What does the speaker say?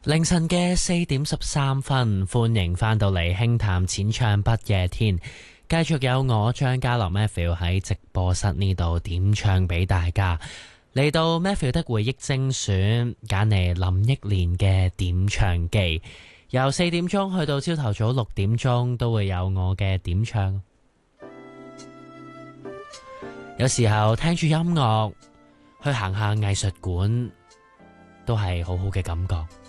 凌晨嘅4:13，歡迎翻到嚟輕談淺唱不夜天，繼續有我張家樂 Matthew 喺直播室呢度點唱俾大家。嚟到 Matthew 的回憶精選，揀嚟林憶蓮嘅點唱機，由4點鐘去到朝頭早6點鐘都會有我嘅點唱。有時候聽住音樂去行下藝術館都係好好嘅感覺。